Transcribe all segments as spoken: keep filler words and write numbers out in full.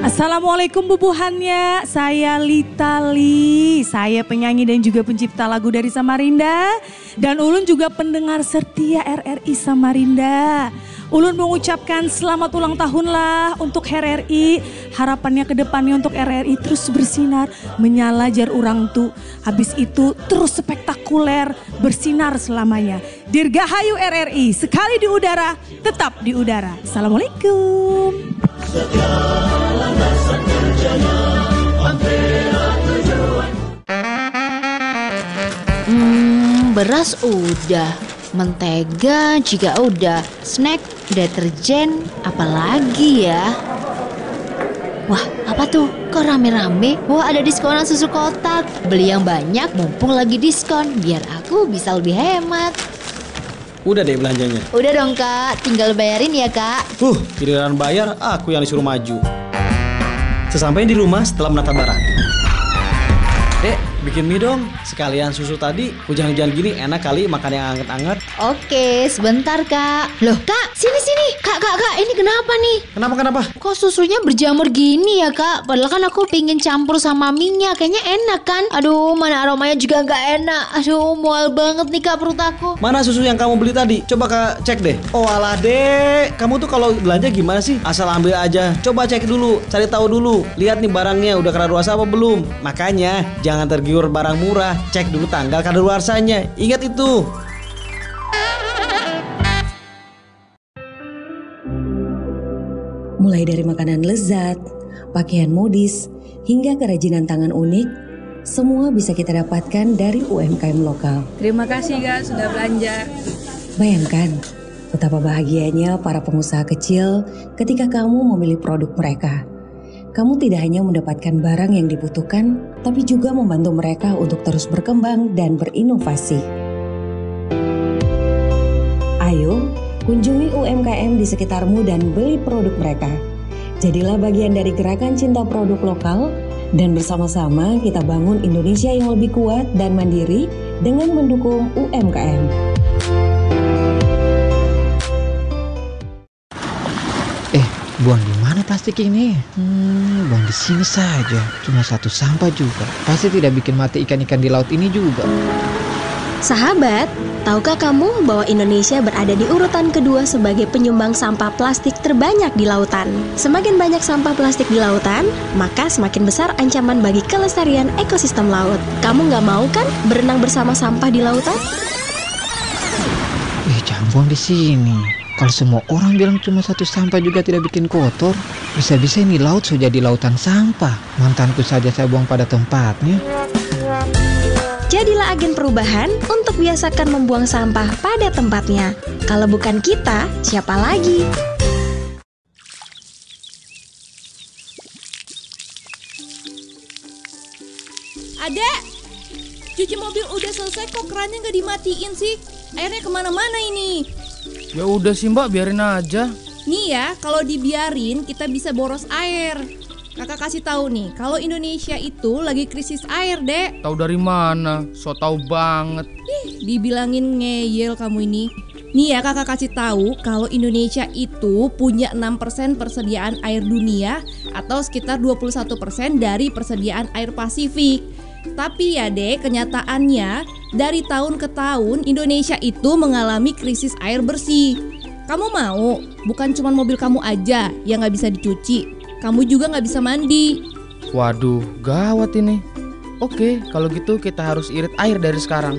Assalamualaikum bubuhannya, saya Litali, saya penyanyi dan juga pencipta lagu dari Samarinda. Dan Ulun juga pendengar setia R R I Samarinda. Ulun mengucapkan selamat ulang tahun lah untuk R R I. Harapannya ke depannya untuk R R I terus bersinar, menyala jar urang tu. Habis itu terus spektakuler, bersinar selamanya. Dirgahayu R R I, sekali di udara, tetap di udara. Assalamualaikum. Hmm, beras udah, mentega juga udah, snack, deterjen, apalagi ya? Wah, apa tuh? Kok rame-rame? Wah, ada diskonan susu kotak. Beli yang banyak mumpung lagi diskon, biar aku bisa lebih hemat. Udah deh belanjanya. Udah dong kak, tinggal bayarin ya kak. Uh, giliran bayar, aku yang disuruh maju. Sesampainya di rumah setelah menata barang. Dek, bikin mie dong. Sekalian susu tadi, hujan-hujan gini enak kali makan yang anget-anget. Oke, sebentar kak. Loh kak, sini-sini. Kak, kak, kak, ini kenapa nih? Kenapa, kenapa? Kok susunya berjamur gini ya kak? Padahal kan aku pingin campur sama minyak. Kayaknya enak kan? Aduh, mana aromanya juga gak enak. Aduh, mual banget nih kak perut aku. Mana susu yang kamu beli tadi? Coba kak cek deh. Oh alah dek, kamu tuh kalau belanja gimana sih? Asal ambil aja. Coba cek dulu, cari tahu dulu. Lihat nih barangnya udah kadaluarsa apa belum. Makanya jangan tergiur barang murah. Cek dulu tanggal kadaluarsanya. Ingat itu. Mulai dari makanan lezat, pakaian modis, hingga kerajinan tangan unik, semua bisa kita dapatkan dari U M K M lokal. Terima kasih Kak sudah belanja. Bayangkan betapa bahagianya para pengusaha kecil ketika kamu memilih produk mereka. Kamu tidak hanya mendapatkan barang yang dibutuhkan, tapi juga membantu mereka untuk terus berkembang dan berinovasi. Ayo, kunjungi U M K M di sekitarmu dan beli produk mereka. Jadilah bagian dari gerakan cinta produk lokal dan bersama-sama kita bangun Indonesia yang lebih kuat dan mandiri dengan mendukung U M K M. Eh, buang di mana plastik ini? Hmm, buang di sini saja. Cuma satu sampah juga. Pasti tidak bikin mati ikan-ikan di laut ini juga. Sahabat, tahukah kamu bahwa Indonesia berada di urutan kedua sebagai penyumbang sampah plastik terbanyak di lautan? Semakin banyak sampah plastik di lautan, maka semakin besar ancaman bagi kelestarian ekosistem laut. Kamu nggak mau kan berenang bersama sampah di lautan? Eh, jangan buang di sini. Kalau semua orang bilang cuma satu sampah juga tidak bikin kotor, bisa-bisa ini laut sudah jadi lautan sampah. Mantanku saja saya buang pada tempatnya. Jadilah agen perubahan untuk biasakan membuang sampah pada tempatnya. Kalau bukan kita, siapa lagi? Adek, cuci mobil udah selesai kok kerannya nggak dimatiin sih? Airnya kemana-mana ini. Ya udah sih mbak, biarin aja. Nih ya, kalau dibiarin kita bisa boros air. Kakak kasih tahu nih, kalau Indonesia itu lagi krisis air, Dek. Tahu dari mana? So tahu banget. Ih, dibilangin ngeyel kamu ini. Nih ya, kakak kasih tahu kalau Indonesia itu punya enam persen persediaan air dunia atau sekitar dua puluh satu persen dari persediaan air Pasifik. Tapi ya Dek, kenyataannya dari tahun ke tahun Indonesia itu mengalami krisis air bersih. Kamu mau? Bukan cuma mobil kamu aja yang gak bisa dicuci, kamu juga gak bisa mandi. Waduh, gawat ini. Oke, kalau gitu kita harus irit air dari sekarang.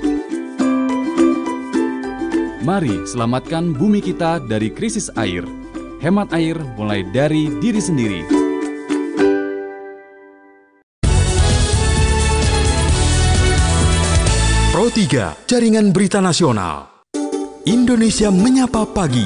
Mari selamatkan bumi kita dari krisis air. Hemat air mulai dari diri sendiri. Pro tiga, Jaringan Berita Nasional. Indonesia Menyapa Pagi.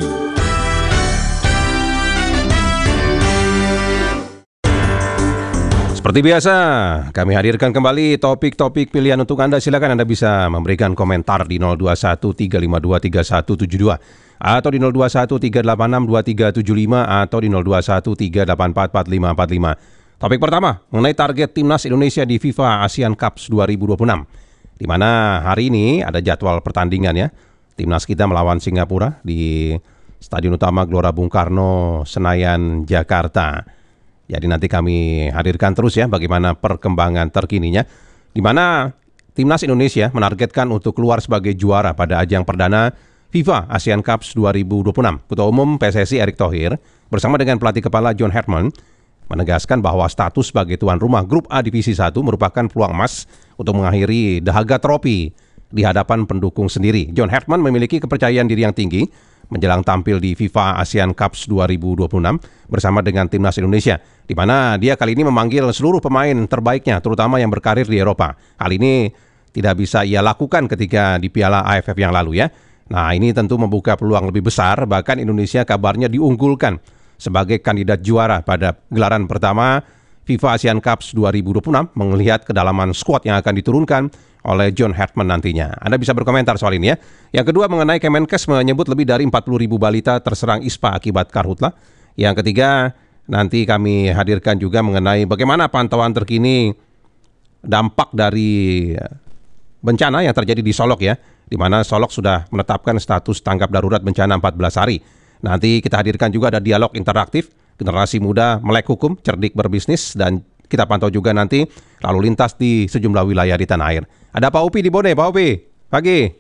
Seperti biasa, kami hadirkan kembali topik-topik pilihan untuk Anda. Silakan Anda bisa memberikan komentar di nol dua satu tiga lima dua tiga satu tujuh dua atau di nol dua satu tiga delapan enam dua tiga tujuh lima atau di nol dua satu tiga delapan empat empat lima empat lima. Topik pertama mengenai target Timnas Indonesia di FIFA Asian Cups dua ribu dua puluh enam. Di mana hari ini ada jadwal pertandingan ya. Timnas kita melawan Singapura di Stadion Utama Gelora Bung Karno, Senayan, Jakarta. Jadi nanti kami hadirkan terus ya bagaimana perkembangan terkininya, di mana Timnas Indonesia menargetkan untuk keluar sebagai juara pada ajang perdana FIFA Asian Cups dua ribu dua puluh enam. Ketua Umum P S S I Erick Thohir bersama dengan pelatih kepala John Hartman menegaskan bahwa status sebagai tuan rumah Grup A Divisi satu merupakan peluang emas untuk mengakhiri dahaga trofi di hadapan pendukung sendiri. John Hartman memiliki kepercayaan diri yang tinggi menjelang tampil di FIFA ASEAN Cups dua ribu dua puluh enam bersama dengan Timnas Indonesia, di mana dia kali ini memanggil seluruh pemain terbaiknya, terutama yang berkarir di Eropa. Hal ini tidak bisa ia lakukan ketika di Piala A F F yang lalu ya. Nah, ini tentu membuka peluang lebih besar, bahkan Indonesia kabarnya diunggulkan sebagai kandidat juara pada gelaran pertama FIFA ASEAN Cups dua ribu dua puluh enam, melihat kedalaman skuad yang akan diturunkan oleh John Hartman nantinya. Anda bisa berkomentar soal ini ya. Yang kedua mengenai Kemenkes menyebut lebih dari empat puluh ribu balita terserang I S P A akibat karhutla. Yang ketiga nanti kami hadirkan juga mengenai bagaimana pantauan terkini dampak dari bencana yang terjadi di Solok ya, di mana Solok sudah menetapkan status tanggap darurat bencana empat belas hari. Nanti kita hadirkan juga ada dialog interaktif, generasi muda melek hukum, cerdik berbisnis, dan kita pantau juga nanti lalu lintas di sejumlah wilayah di tanah air. Ada Pak Upi di Bone, Pak Upi. Pagi.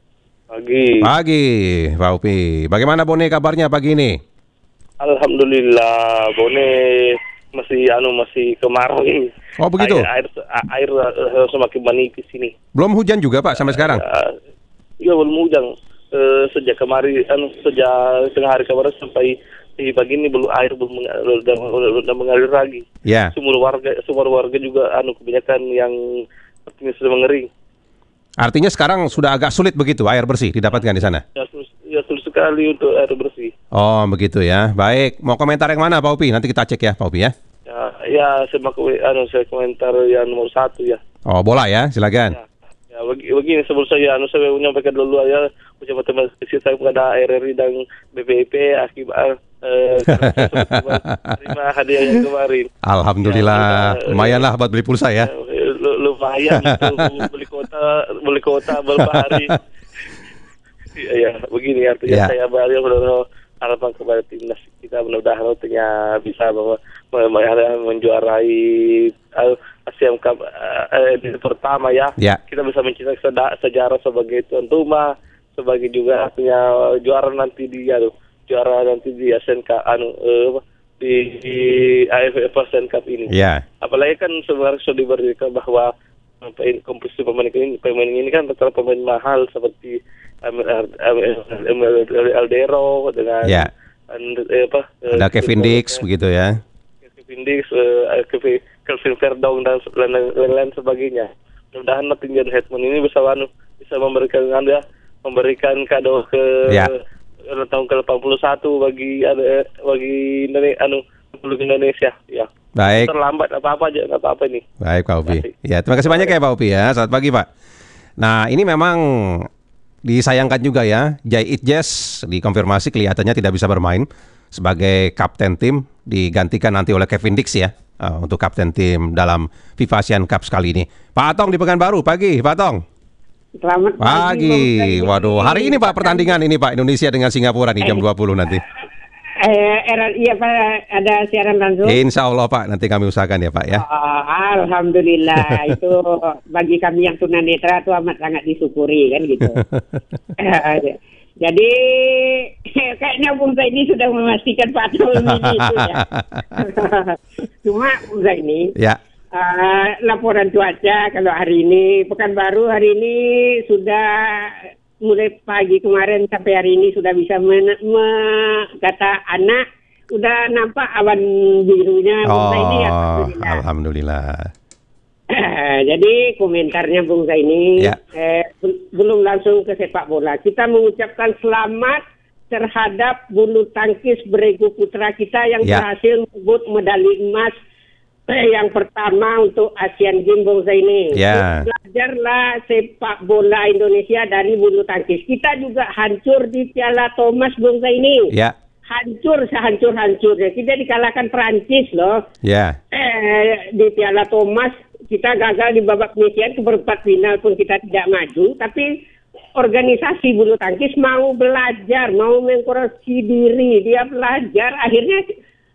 Pagi. Pagi, Pak Upi. Bagaimana Bone kabarnya pagi ini? Alhamdulillah, Bone masih anu masih kemarau ini. Oh begitu. Air air, air uh, semakin menipis ini. Belum hujan juga Pak sampai sekarang? Uh, ya belum hujan. Uh, sejak kemarin, anu sejak tengah hari kemarin sampai di pagi ini belum air belum sudah mengalir lagi. Ya. Semua warga, semua warga juga anu kebanyakan yang artinya sudah mengering. Artinya sekarang sudah agak sulit begitu air bersih didapatkan di sana? Ya sulit, ya sulit sekali untuk air bersih. Oh begitu ya. Baik, mau komentar yang mana Pak Upi? Nanti kita cek ya Pak Upi ya. Ya, ya saya mau anu saya komentar yang nomor satu ya. Oh bola ya, silakan. Ya. Ya, begini sebelum saya anu saya menyampaikan dulu ya ucapan terima kasih saya kepada R R I dan B P I P akibat eh, terima hadiah yang kemarin. Alhamdulillah, ya, lumayan lah buat beli pulsa ya. Lumayan untuk beli kota beli kota beberapa hari. Ya, ya begini artinya ya. Saya balik harapan kepada timnas kita mudah-mudahan artinya bisa bahwa menjuarai ASEAN Cup eh, di pertama ya. ya. Kita bisa mencetak sejarah sebagai tuan rumah, sebagai juga artinya juara nanti di aduh, juara nanti di ASEAN Cup anu eh, di, di A F F ASEAN Cup ini. Ya. Apalagi kan sebenarnya sudah diberikan bahwa komposisi pemain ini pemain ini kan rata pemain mahal seperti Aldero dengan ya. eh, apa ada Kevin Dix begitu ya. Kevin Dix, uh, Kelvin Verdong dan lain-lain sebagainya. Mudah-mudahan Nottingham Hetman ini bisa anu bisa memberikan Anda memberikan kado ke ya. tahun ke delapan puluh satu bagi ada bagi anu Indonesia ya. Baik. Terlambat apa-apa aja, enggak apa-apa ini. Baik Pak Upi. Ya, terima kasih banyak ya Pak Upi ya. Selamat pagi Pak. Nah, ini memang disayangkan juga ya, Jai Itjes dikonfirmasi kelihatannya tidak bisa bermain sebagai kapten tim, digantikan nanti oleh Kevin Dix ya uh, untuk kapten tim dalam FIFA ASEAN Cup kali ini. Pak Atong di Pekanbaru, pagi Pak Atong. Selamat pagi. Pagi. Waduh, hari ini Pak pertandingan ini Pak Indonesia dengan Singapura nih jam dua puluh nanti. Eh, iya Pak, ada siaran langsung. Insya Allah Pak, nanti kami usahakan ya Pak ya. Oh, Alhamdulillah, itu bagi kami yang tunanetra itu amat sangat disyukuri kan gitu. Jadi kayaknya Bung Zaini sudah memastikan Pak Atong ini itu ya. Cuma Bung Zaini, ya. uh, laporan cuaca kalau hari ini Pekanbaru hari ini sudah mulai pagi kemarin sampai hari ini sudah bisa men- me- kata anak udah nampak awan birunya. Oh, Bung Zaini, alhamdulillah. Alhamdulillah. Jadi komentarnya Bung Zaini ya. eh, belum langsung ke sepak bola. Kita mengucapkan selamat terhadap bulu tangkis beregu putra kita yang ya. berhasil merebut medali emas eh, yang pertama untuk Asian Games Bung Zaini. Ya. Belajarlah sepak bola Indonesia dari bulu tangkis. Kita juga hancur di Piala Thomas Bung Zaini. Ya. Hancur sehancur-hancurnya. Kita dikalahkan Prancis loh. Ya. Eh, di Piala Thomas kita gagal di babak penyisian, ke perempat final pun kita tidak maju. Tapi organisasi bulu tangkis mau belajar, mau mengkoreksi diri. Dia belajar, akhirnya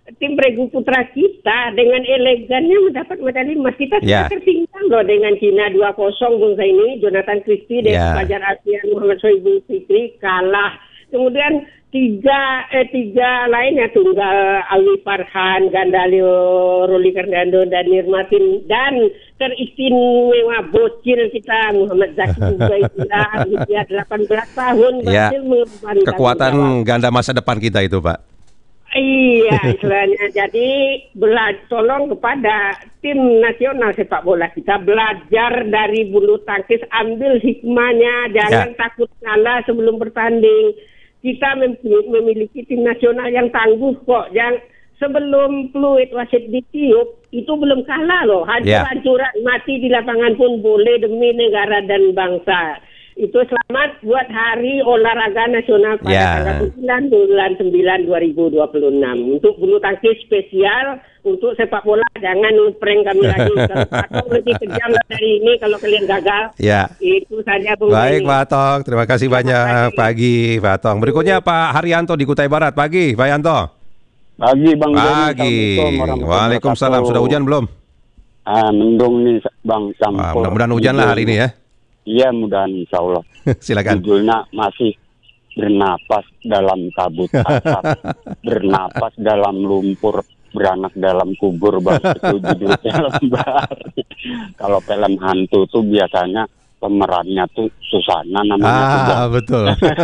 tim regu putra kita dengan elegannya mendapat medali emas. Kita yeah. sudah tertinggal loh dengan Cina dua kosong Bung Zaini. Jonathan Christie dan yeah. pelajar ASEAN Muhammad Sohibul Fikri kalah. Kemudian tiga eh, tiga lainnya tunggal Alwi Farhan, Gandalio, Ruli Fernando dan Nirmatin, dan teristimewa bocil kita Muhammad Zaki Ubaidillah usia delapan belas tahun yeah. berhasil mengemban kekuatan ganda masa depan kita itu, Pak. Iya, istilahnya. Jadi bela- tolong kepada tim nasional sepak bola kita belajar dari bulu tangkis, ambil hikmahnya, jangan ya. takut kalah sebelum bertanding. Kita mem- memiliki tim nasional yang tangguh kok. Yang sebelum peluit wasit ditiup itu belum kalah loh. Hancur-hancuran mati di lapangan pun boleh demi negara dan bangsa. Itu selamat buat Hari Olahraga Nasional pada ya. tanggal sembilan bulan sembilan dua ribu dua puluh enam. Untuk bulu tangkis spesial, untuk sepak bola jangan prank kami lagi. Kalau Pak Tong lebih kejam dari ini kalau kalian gagal. Ya. Itu saja Bung. Baik Pak Tong, terima kasih banyak pagi Pak Tong. Berikutnya Pak Haryanto di Kutai Barat. Pagi Pak Haryanto. Pagi Bang. Pagi. Waalaikumsalam. Sudah hujan belum? Ah, mendung nih Bang Campur. Mudah-mudahan hujan lah hari ini ya. Iya, mudah insya Allah. Silakan. Judulnya masih bernapas dalam kabut asap, bernapas dalam lumpur, beranak dalam kubur, Bang. Itu judul film bar. Kalau film hantu tuh biasanya pemerannya tuh Susana namanya. Ah, tuh, betul.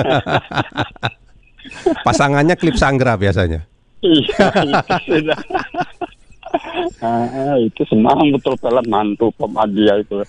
Pasangannya Klip Sanggra biasanya. Iya, itu sudah. Ah, itu semang betul film hantu Pomadia itu.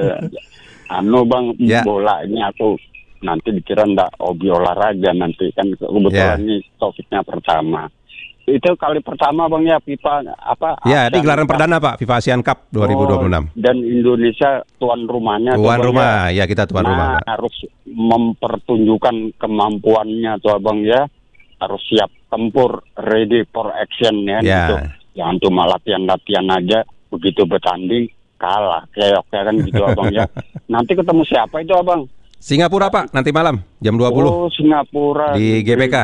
Anu Bang, ya. bola ini aku nanti dikira ndak hobi olahraga nanti kan kebetulan ya. ini topiknya pertama. Itu kali pertama Bang ya FIFA apa? Ya, ini gelaran perdana Pak FIFA Asian Cup dua ribu dua puluh enam. Oh, dan Indonesia tuan rumahnya. Tuan rumah, ya. ya kita tuan nah, rumah. Pak. Harus mempertunjukkan kemampuannya tuh Bang ya. Harus siap tempur, ready for action ya. ya. Gitu. Jangan cuma latihan-latihan aja, begitu bertanding kalah keok ya kan gitu Abang ya. Nanti ketemu siapa itu Abang? Singapura Pak, nanti malam jam dua puluh. Oh, Singapura di G P K.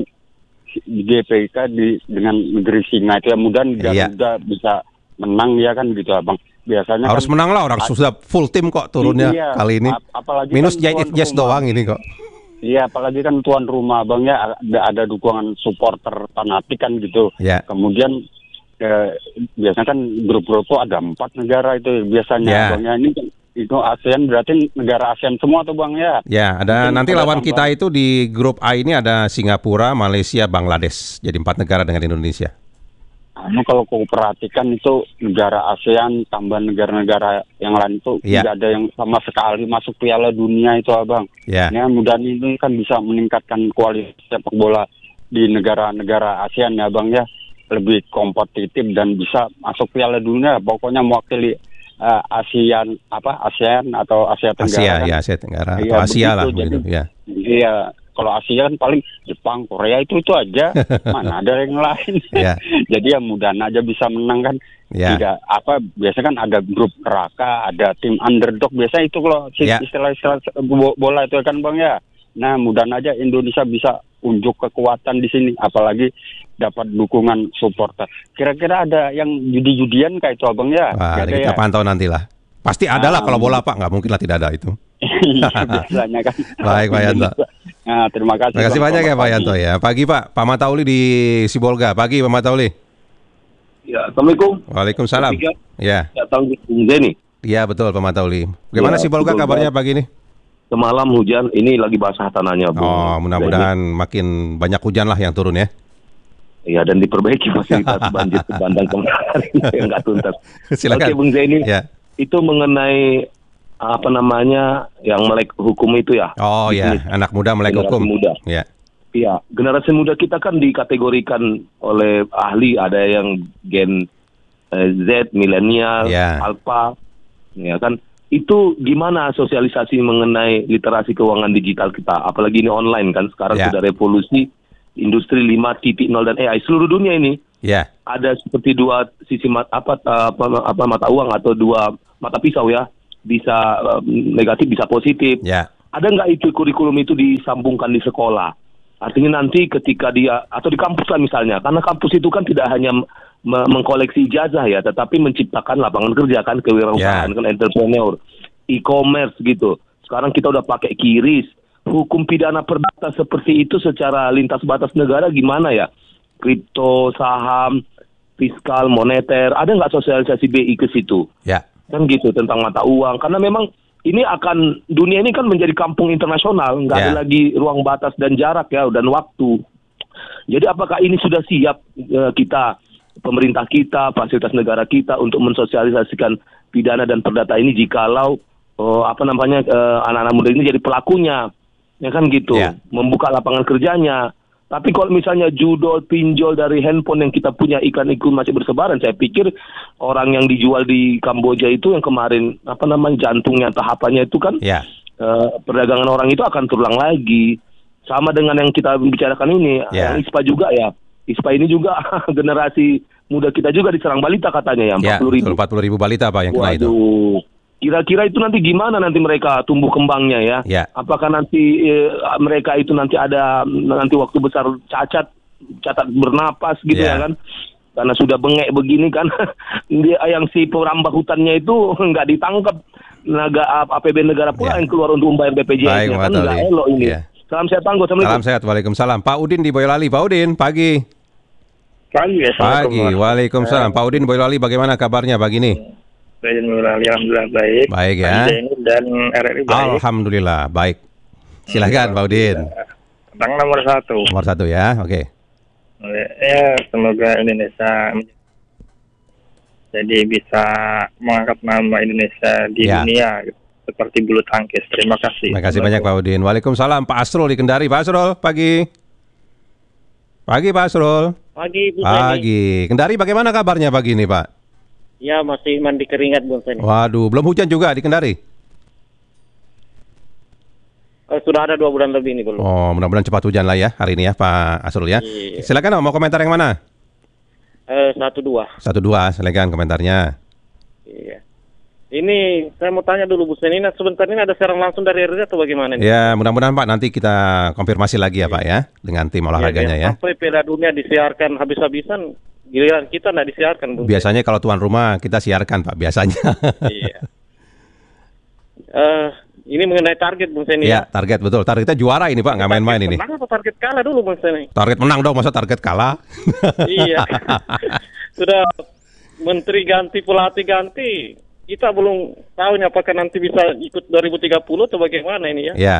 Di G P K di dengan negeri Singa itu ya, mudah-mudahan Garuda iya. bisa menang ya kan gitu Abang. Biasanya harus kan, menang lah, orang sudah full tim kok turunnya iya, kali ini. Ap- Minus kan J F J doang ini kok. Iya, apalagi kan tuan rumah Bang ya, ada, ada dukungan supporter fanatik kan gitu. Ya. Kemudian Eh, biasanya kan grup-grup itu ada empat negara itu biasanya yeah. Bang ya. Ini itu ASEAN berarti negara ASEAN semua tuh Bang ya. Ya, ada mungkin nanti lawan tambah. Kita itu di grup A ini ada Singapura, Malaysia, Bangladesh. Jadi empat negara dengan Indonesia. Anu kalau kau perhatikan itu negara ASEAN tambah negara-negara yang lain itu yeah. tidak ada yang sama sekali masuk Piala Dunia itu Abang. Yeah. Ya, mudah ini kan bisa meningkatkan kualitas sepak bola di negara-negara ASEAN ya Bang ya. Lebih kompetitif dan bisa masuk Piala Dunia, pokoknya mewakili uh, ASEAN apa ASEAN atau Asia Tenggara. Asia, kan? ya Asia Tenggara ya, atau Asia lah jadi, ya. Iya, kalau Asia kan paling Jepang, Korea itu itu aja, mana ada yang lain. Ya. Jadi ya mudah-mudahan aja bisa menang kan. Ya. Tidak apa biasa kan ada grup neraka, ada tim underdog biasa itu kalau ya. istilah-istilah bola itu kan Bang ya. Nah, mudah-mudahan aja Indonesia bisa unjuk kekuatan di sini, apalagi dapat dukungan supporter. Kira-kira ada yang judi-judian kayak itu Abang ya? Wah, kita ya? Pantau nantilah. Pasti ada lah ah, kalau bola Pak, nggak mungkin lah tidak ada itu. Biasanya kan. Baik Pak Yanto. Nah, terima kasih. Terima kasih banyak ya Pak Yanto ya. Pagi Pak, Pak Matauli di Sibolga. Pagi Pak Matauli. Ya, Assalamualaikum. Waalaikumsalam. Ya. Ya, tahu Zeni. Iya betul Pak Matauli. Bagaimana ya, Sibolga kabarnya pagi ini? Semalam hujan, ini lagi basah tanahnya. Bu. Oh, mudah-mudahan Zeni. Makin banyak hujan lah yang turun ya. Iya, dan diperbaiki fasilitas banjir bandang kemarin yang nggak tuntas. Silakan. Oke, Bung Zaini. Ya. Itu mengenai apa namanya yang melek hukum itu ya? Oh ya, anak muda melek hukum. Muda. Ya. Iya, generasi muda kita kan dikategorikan oleh ahli, ada yang gen eh, Z, milenial, ya. alpha, ya kan? Itu gimana sosialisasi mengenai literasi keuangan digital kita? Apalagi ini online kan sekarang ya. Sudah revolusi industri lima titik nol dan A I seluruh dunia ini. Ya. Ada seperti dua sisi mat, apa, apa apa mata uang atau dua mata pisau ya. Bisa um, negatif bisa positif. Ya. Ada nggak itu kurikulum itu disambungkan di sekolah? Artinya nanti ketika dia, atau di kampus lah misalnya, karena kampus itu kan tidak hanya me- mengkoleksi ijazah ya, tetapi menciptakan lapangan kerja kan, kewirausahaan, yeah. kan entrepreneur, e-commerce gitu. Sekarang kita udah pakai QRIS, hukum pidana perdata seperti itu secara lintas batas negara gimana ya? Kripto, saham, fiskal, moneter, ada nggak sosialisasi B I ke situ? Ya. Kan gitu, tentang mata uang, karena memang ini akan, dunia ini kan menjadi kampung internasional, nggak yeah. ada lagi ruang batas dan jarak ya, dan waktu. Jadi apakah ini sudah siap uh, kita, pemerintah kita, fasilitas negara kita untuk mensosialisasikan pidana dan perdata ini jikalau uh, apa namanya uh, anak-anak muda ini jadi pelakunya, ya kan gitu, yeah. membuka lapangan kerjanya. Tapi kalau misalnya judol, pinjol dari handphone yang kita punya iklan-iklan masih bersebaran, saya pikir orang yang dijual di Kamboja itu yang kemarin, apa namanya, jantungnya, tahapannya itu kan, yeah. uh, perdagangan orang itu akan terulang lagi. Sama dengan yang kita bicarakan ini, yeah. yang I S P A juga ya. I S P A ini juga generasi muda kita juga diserang balita katanya ya, empat puluh ribu. Ya, empat puluh ribu balita Pak yang kena Waduh. itu. Kira-kira itu nanti gimana nanti mereka tumbuh kembangnya ya? Ya. Apakah nanti eh, mereka itu nanti ada nanti waktu besar cacat, cacat bernapas gitu ya, ya kan? Karena sudah bengek begini kan, dia yang si perambah hutannya itu nggak ditangkap, naga A P B N negara pula ya. yang keluar untuk membayar B P J S-nya kan nggak elok ini. Ya. Salam sehat Tangguh, Assalamualaikum. Salam sehat, waalaikumsalam. Pak Udin di Boyolali, Pak Udin, pagi. Pagi, Pagi, waalaikumsalam. Pak Udin Boyolali, bagaimana kabarnya pagi ini? Alhamdulillah baik. Baik ya. Dan R R I baik. Alhamdulillah baik. Silakan Pak Udin. Tentang nomor satu. Nomor satu ya, oke. Okay. Ya, semoga Indonesia jadi bisa mengangkat nama Indonesia di ya. dunia seperti bulu tangkis. Terima kasih. Terima kasih banyak Pak Udin. Waalaikumsalam. Pak Asrul di Kendari. Pak Asrul, pagi. Pagi Pak Asrul. Pagi Bu Pagi. Kendari bagaimana kabarnya pagi ini Pak? Ya masih mandi keringat Bung Seni. Waduh, belum hujan juga di Kendari? Oh, sudah ada dua bulan lebih ini belum. Oh, mudah-mudahan cepat hujan lah ya hari ini ya Pak Asrul ya. Iya. Silakan mau komentar yang mana? Eh, satu dua. Satu dua, silakan komentarnya. Iya. Ini saya mau tanya dulu Bu Seni, nah, sebentar ini ada siaran langsung dari R R I atau bagaimana? Ini? Ya, mudah-mudahan Pak nanti kita konfirmasi lagi ya Pak ya dengan tim olahraganya ya. Sampai Piala Dunia disiarkan habis-habisan, giliran kita nggak disiarkan Bu. Biasanya kalau tuan rumah kita siarkan Pak biasanya. Iya. Uh, ini mengenai target Bung Seni. Ya, target betul. Targetnya juara ini Pak, nggak main-main ini. Menang atau target kalah dulu Bung Seni? Target menang dong, masa target kalah? Iya. Sudah menteri ganti, pelatih ganti. Kita belum tahu nih apakah nanti bisa ikut dua ribu tiga puluh atau bagaimana ini ya. Ya.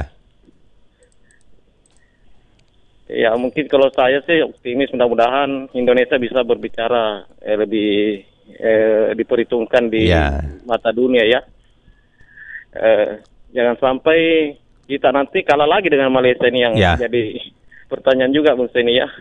Ya mungkin kalau saya sih optimis, mudah-mudahan Indonesia bisa berbicara eh, lebih eh, diperhitungkan di ya. mata dunia ya. Eh, jangan sampai kita nanti kalah lagi dengan Malaysia ini yang ya. jadi pertanyaan juga Bung Seni ya.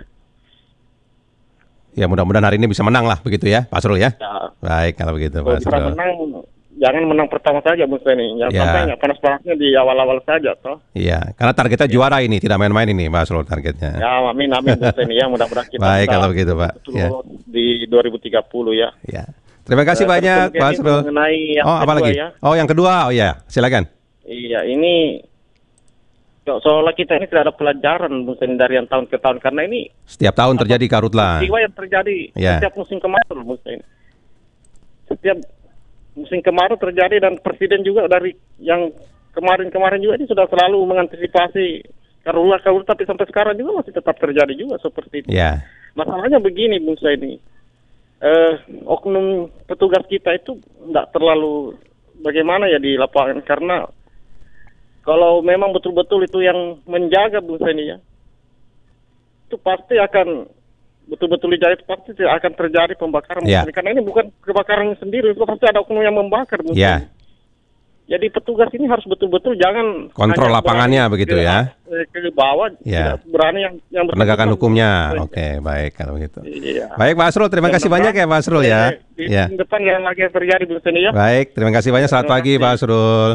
Ya mudah-mudahan hari ini bisa menang lah begitu ya Pak Asrul ya. Ya. Baik kalau begitu Pak Asrul. Bisa menang, jangan menang pertama saja Bung Seni. Jangan ya. sampai nggak panas-panasnya di awal-awal saja toh. Iya, karena targetnya ya. juara ini, tidak main-main ini Pak Asrul targetnya. Ya amin amin Bung Seni ya, mudah-mudahan kita baik kalau begitu Pak. Ya. Di dua ribu tiga puluh ya. Ya. Terima kasih uh, banyak Pak Asrul. Oh apa lagi? Ya. Oh yang kedua, oh ya silakan. Iya ini seolah kita ini tidak ada pelajaran Bung Seni dari yang tahun ke tahun, karena ini setiap tahun terjadi karhutlah. Peristiwa yang terjadi ya. setiap musim kemarau Bung Seni. Setiap musim kemarau terjadi dan presiden juga dari yang kemarin-kemarin juga ini sudah selalu mengantisipasi karhutlah-karhutlah, tapi sampai sekarang juga masih tetap terjadi juga seperti itu. Ya. Masalahnya begini Bung Seni. Eh, oknum petugas kita itu tidak terlalu bagaimana ya di lapangan, karena kalau memang betul-betul itu yang menjaga Bung Seni ya, itu pasti akan betul-betul dijaga, itu pasti akan terjadi pembakaran ya. Bung Seni. Karena ini bukan kebakaran sendiri, itu pasti ada oknum yang membakar Bung ya. Seni. Jadi petugas ini harus betul-betul jangan kontrol lapangannya begitu ke, ya. Ke bawah, ya. tidak berani yang, yang penegakan hukumnya. Oke, okay, baik kalau gitu. Iya. Baik Pak Asrul, terima dan kasih banyak ya Pak Asrul ya. Di ya. depan yang lagi terjadi Bung Seni ya. Baik, terima kasih banyak. Selamat terima pagi kasih. Pak Asrul.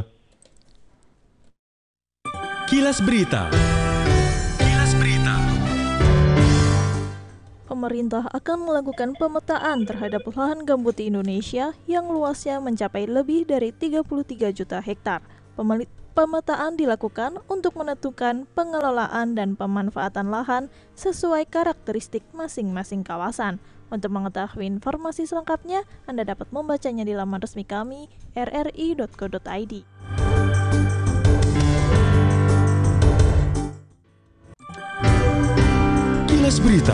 Kilas Berita. Kilas Berita. Pemerintah akan melakukan pemetaan terhadap lahan gambut di Indonesia yang luasnya mencapai lebih dari tiga puluh tiga juta hektar. pemetaan dilakukan untuk menentukan pengelolaan dan pemanfaatan lahan sesuai karakteristik masing-masing kawasan. Untuk mengetahui informasi selengkapnya, Anda dapat membacanya di laman resmi kami r r i dot co dot i d. Kilas Berita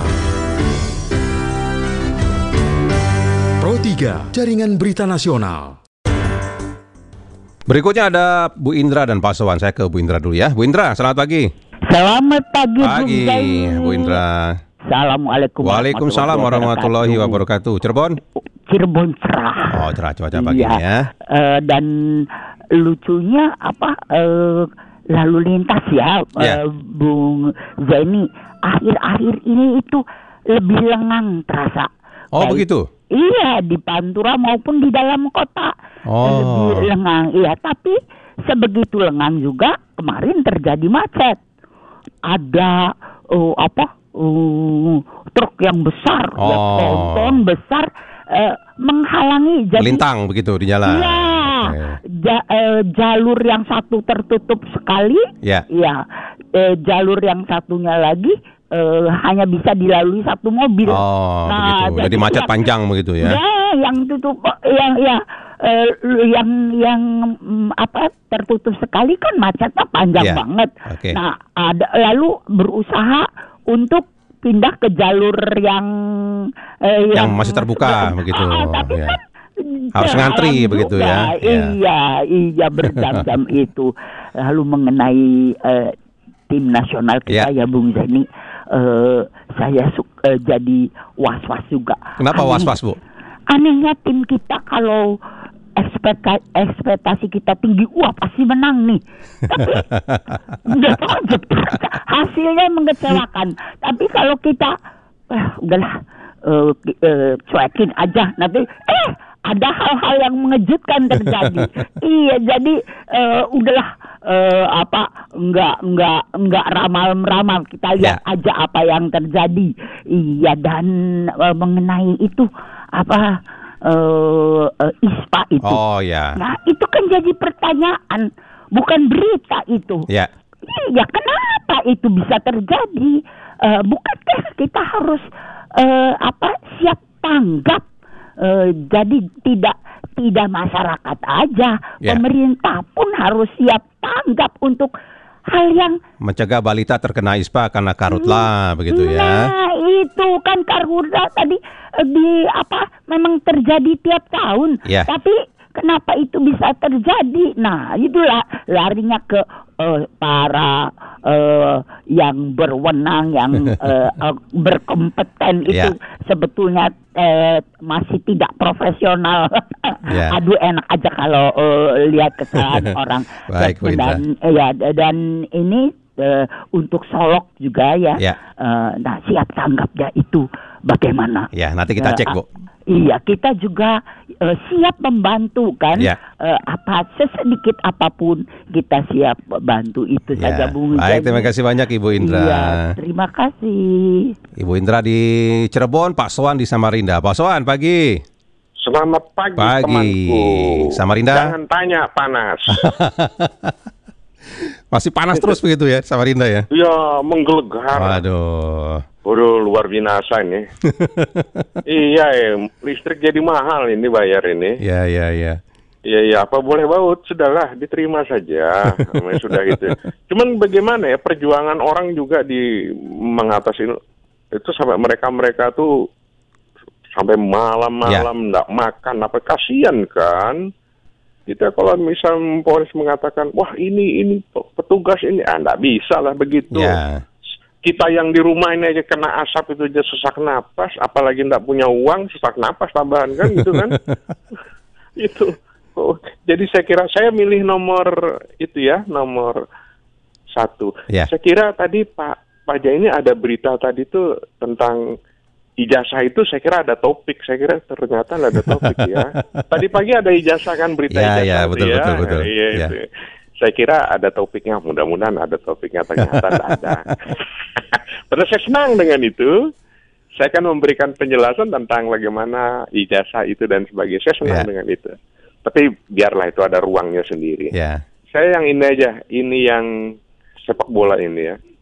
Pro tiga, Jaringan Berita Nasional. Berikutnya ada Bu Indra dan Pak Sowan. Saya ke Bu Indra dulu ya. Bu Indra, selamat pagi. Selamat pagi, Pagi, Bu Indra. Assalamualaikum. Waalaikumsalam warahmatullahi wabarakatuh. Cirebon? Cirebon cerah. Oh, cerah cuaca pagi Iya. ya. Eh, dan lucunya apa? eh, lalu lintas ya, Ya. eh, Bung Zaini. Akhir-akhir ini itu lebih lengang terasa. Oh, Baik- begitu? Iya, di Pantura maupun di dalam kota. Oh. Lebih lengang. Iya, tapi sebegitu lengang juga kemarin terjadi macet. Ada uh, apa? Uh, truk yang besar, Oh. ya, ponton besar uh, menghalangi. Jadi, Melintang begitu di jalan. Iya, Oke. ja- eh, jalur yang satu tertutup sekali, Ya. ya, eh, jalur yang satunya lagi eh, hanya bisa dilalui satu mobil. Oh, begitu. Jadi macet yang- panjang begitu ya. Ya, yang tutup, yang ya, eh, yang yang mm, apa tertutup sekali kan macetnya panjang Ya. banget. Oke. Nah, ada lalu berusaha untuk pindah ke jalur yang eh, Yang masih terbuka begitu. tapi Ya. kan Harus jalan ngantri begitu juga. ya. Ya. Iya, iya berjam-jam itu. Lalu mengenai eh, tim nasional kita ya, Bung Zeni, eh, saya su- eh, jadi was-was juga. Kenapa Aneh- was-was, Bu? Anehnya tim kita kalau ekspekta- ekspektasi kita tinggi, wah pasti menang nih. Tapi nggak tahu aja, hasilnya mengecewakan. Tapi kalau kita, eh, udahlah, eh, ki- eh, cuekin aja. Nanti, eh ada hal-hal yang mengejutkan terjadi. Iya, jadi eh, udahlah, eh, apa nggak nggak nggak ramal-ramal. Kita lihat aja apa yang terjadi. Iya, dan eh, mengenai itu apa eh, eh, I S P A itu. Oh ya. Nah, itu kan jadi pertanyaan, bukan berita itu. Ya. Iya, kenapa itu bisa terjadi? Eh, bukankah kita harus eh, apa siap tanggap? Eh, jadi tidak tidak masyarakat aja, Ya. pemerintah pun harus siap tanggap untuk hal yang Mencegah balita terkena I S P A karena karhutla begitu ya. Nah, itu kan karhutla tadi eh, di apa memang terjadi tiap tahun. Ya. Tapi kenapa itu bisa terjadi? Nah, itulah larinya ke eh, para eh, yang berwenang, yang eh, eh, berkompeten itu Ya. sebetulnya eh, masih tidak profesional. Ya. Aduh, enak aja kalau eh, lihat kesalahan orang. Baik, Bu Indra. dan eh, ya dan ini eh, untuk Solok juga ya. Ya. Eh, nah, siap tanggapnya itu bagaimana? Ya, nanti kita Eh, cek, Bu. Iya, kita juga eh, siap membantu kan. Ya. Eh, apa sesedikit apapun kita siap bantu itu Ya. saja, Bung. Baik, Jadi, terima kasih banyak Ibu Indra. Iya, terima kasih. Ibu Indra di Cirebon, Pak Sowan di Samarinda. Pak Sowan, pagi. Selamat pagi, Pagi. temanku. Samarinda. Jangan tanya panas. Masih panas terus begitu ya Samarinda ya? Ya, menggelegar. Waduh. Waduh, luar binasa ini. Iya, ya, listrik jadi mahal ini bayar ini. Ya, ya, ya. Iya, iya, apa boleh baut? Sudahlah, diterima saja. Namanya sudah gitu. Cuman bagaimana ya perjuangan orang juga di mengatasi itu sampai mereka-mereka tuh sampai malam-malam enggak makan, apa kasihan kan? Kita kalau misal Polres mengatakan, wah ini ini petugas ini, ah enggak bisa lah begitu. Ya. Kita yang di rumah ini aja kena asap itu aja sesak napas, apalagi enggak punya uang, sesak napas tambahan kan gitu kan? Itu. Oh, jadi saya kira saya milih nomor itu ya, nomor satu. Ya. Saya kira tadi Pak Pak Jai ini ada berita tadi tuh tentang ijazah itu, saya kira ada topik, saya kira ternyata ada topik ya. Tadi pagi ada ijazah kan, berita Ya, ijazah ya, itu betul, ya. betul, betul. Iya, Ya. itu. Saya kira ada topiknya, mudah-mudahan ada topiknya, ternyata tidak ada. Padahal saya senang dengan itu. Saya akan memberikan penjelasan tentang bagaimana ijazah itu dan sebagainya. Saya senang Ya. dengan itu. Tapi biarlah itu ada ruangnya sendiri. Ya. saya yang ini aja, ini yang sepak bola ini ya.